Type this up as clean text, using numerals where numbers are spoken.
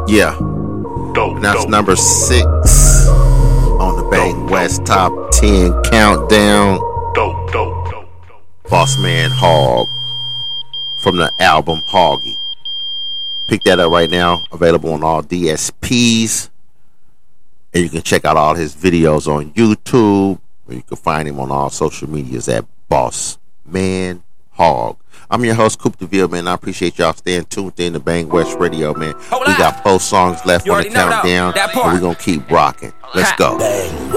Yeah. And that's number 6 on the Bang West Top 10 Countdown. Bossman Hog from the album Hoggy. Pick that up right now. Available on all DSPs. And you can check out all his videos on YouTube. Or you can find him on all social medias at Bossman Hog. I'm your host, Coop DeVille, man. I appreciate y'all staying tuned in to Bang West Radio, man. We got 4 songs left on the countdown, and we're going to keep rocking. Let's go. Bang